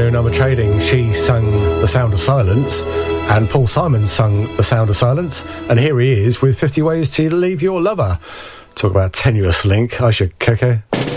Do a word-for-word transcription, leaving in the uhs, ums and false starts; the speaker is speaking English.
No Number Trading, she sung The Sound of Silence, and Paul Simon sung The Sound of Silence, and here he is with fifty Ways to Leave Your Lover. Talk about a tenuous link. I should Coco.